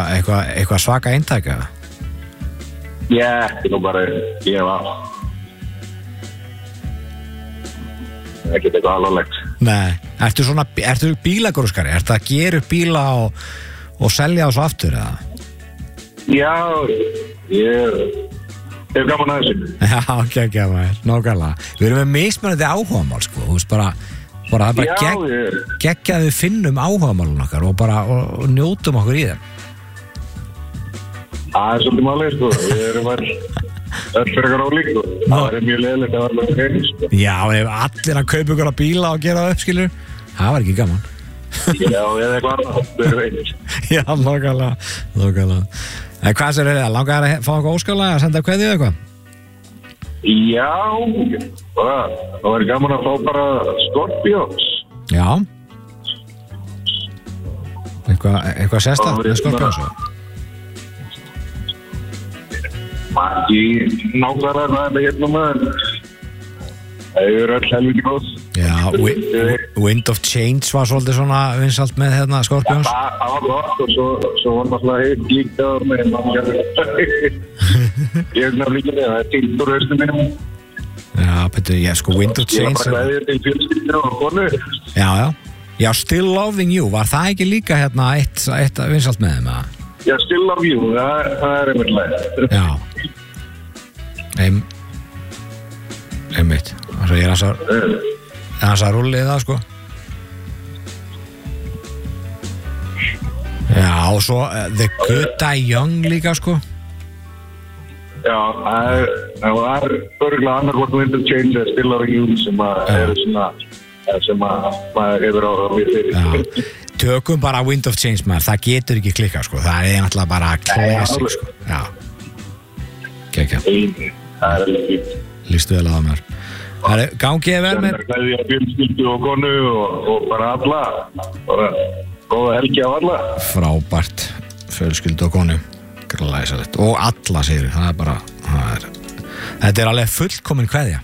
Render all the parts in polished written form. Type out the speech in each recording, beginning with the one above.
eitthvað svaka eintæka? Já, nú bara gefa ekki eitthvað alvarlegt. Nei, ertu bílagróskari? Ertu að gera upp bíla og selja þessu aftur, eða? Já, ég hef gaman að þessu. Já, ekki maður, nákvæmlega. Við erum með mismunandi áhugamál, sko, þú veist, bara það er bara geggja að við finnum áhugamálun okkar og njótum okkur í þeim. Það er svolítið málið, sko. Við erum öll fyrir eitthvað ólík, sko. Það er mjög leiðilegt að vera með reyni, sko. Já, ef allir að kaupa ykkur að bíla og gera það upp, skilur, það var ekki gaman. Já, eða eitthvað annað, það er reyni. Já, nákvæmlega. En hvað sér það? Langar að fá eitthvað óskalag að senda kveðju eitthvað? Já, það var gaman að fá bara Scorpions. Já. Eitthvað sérstakt með Scorpions? Ekki nákvæmlega það hérna með það er öll helviti góð. Já, Wind of Change var svolítið svona vinsalt með hérna Scorpions. Það var gott og svo var náttúrulega heitt líka með ég er náttúrulega það er til úr haustum minnum. Já, betur, sko Wind of Change. Ég var bara glæðið til fjölskyldu og konu. Já, Still Loving You, var það ekki líka hérna eitt vinsalt með þeim, eða? Já, Still Love You, það er einmitt læg. Já. Einmitt. Þannig að ég er hans að rullið það, sko. Já, og svo The Good Die Young líka, sko. Já, það var örgulega annarkvort Wind of Change eða Still Loving You sem eru svona sem maður hefur á mér fyrir. Já. Tökum bara Wind of Change, maður, það getur ekki klikkað, sko. Það er náttúrulega bara classic, sko. Já. Kekja. Það er alveg fínt. Lýstu vel að það, maður. Gangið vel með... Það er fjölskyldu og konu og bara alla. Bara góða helgi á alla. Frábært. Fjölskyldu og konu. Glæsilegt. Og alla, segir við. Það er bara... Þetta er alveg fullkomin kveðja.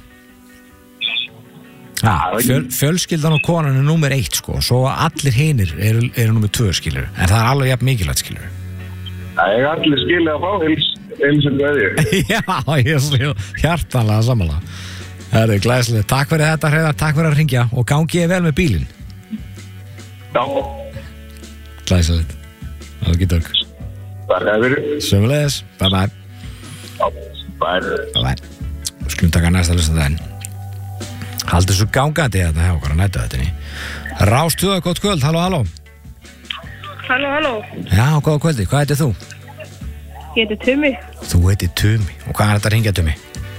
Fjölskyldan og konan er númer 1, sko. Svo allir hinir eru númer 2, skilur. En það er alveg jafn mikilvægt, skilur. Það er allir skilja að fá eins og kveðju. Já, ég er hjartanlega sammála. Það er glæsilegt. Takk fyrir þetta, Hreiðar. Takk fyrir að ringja og gangið vel með bílinn. Já. Glæsilegt. Það er ekki tök. Takk fyrir. Sömuleiðis. Bye. Já, bye. Skulum taka næsta listandaginn. Haldið svo gangandi þetta hjá okkar að næta þetta ný. Rástuða, gott kvöld. Halló. Halló. Já, góða kvöldi. Hvað heitir þú? Ég heiti Tumi. Þú heitir Tumi. Og hvað er þetta að ringja, Tumi?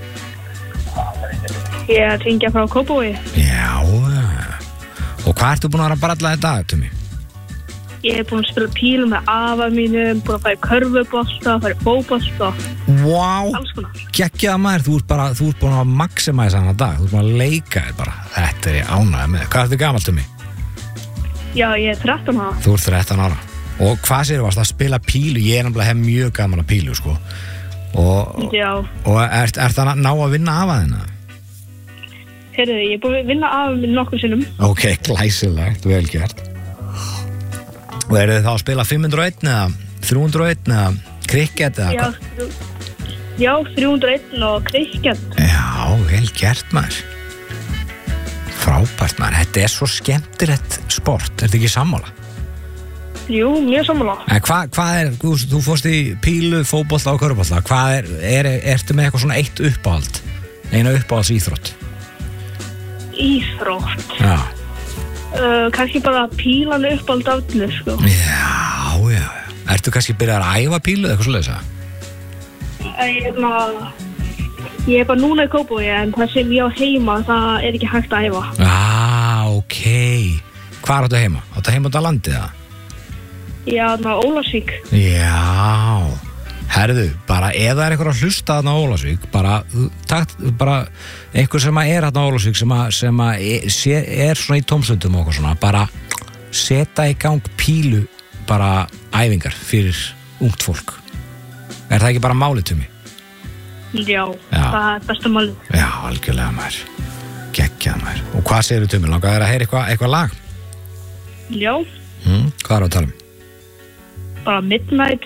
Ég er að ringja frá Kópavogi. Já. Og hvað ertu búin að vera að bralla þetta, Tumi? Ég er búin að spila pílu með afa mínum, búin að fara í körfubolta, fara í fótbolta. Vá. Alls konar. Geggjaða maður, þú ert búin að maximæsa hana dag. Þú ert búin að leika þér bara. Þetta er ég ánægður með. Hvað ertu gamall, Tumi? Já, ég er 13 ára. Þú ert 13 ára. Og hvað séu varst að spila pílu? Ég er nefnilega hef mjög gaman að pílu, sko. Já. Og ert það að ná að vinna af að þennan? Heyrðu, ég er búin að vinna af minn nokkur sinnum. Ok, glæsilegt, vel gert. Og eru þið þá að spila 501 eða 301 eða krikket eða hvað? Já, 301 og krikket. Já, vel gert, maður. Frábært, maður. Þetta er svo skemmtilegt sport. Er þetta ekki sammála? Jú, mjög sammála. En hvað er, þú fórst í pílu, fótbolta og körfubolta. Hvað ertu með eitthvað svona eitt uppáhald? Eina uppáhalds íþrótt? Íþrótt? Já. Kannski bara pílan uppáhald af öllu, sko. Já. Ertu kannski byrjað að æfa pílu eða eitthvað svoleiðis, eða? Ég er bara núna í Kópavogi, en það sem ég á heima, það er ekki hægt að æfa. Ok. Hvar áttu heima? Áttu heima út á landið, eða? Já, þarna á Ólafsvík. Já. Herðu, bara ef það er eitthvað að hlusta þarna á Ólafsvík, bara einhver sem er þarna á Ólafsvík sem er svona í tómstundum og eitthvað svona, bara setja í gang pílu bara æfingar fyrir ungt fólk. Er það ekki bara málið, Tumi? Já, það er besta málið. Já, algjörlega, maður. Geggjað, maður. Og hvað segirðu, Tumi? Langar þér að heyra eitthvað lag? Já. Hvað er að tala um? Bara Midnight